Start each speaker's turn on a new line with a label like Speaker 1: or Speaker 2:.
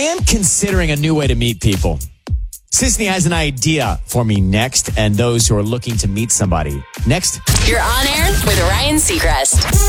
Speaker 1: am considering a new way to meet people. Sisney has an idea for me next, and those who are looking to meet somebody. Next.
Speaker 2: You're on air with Ryan Seacrest.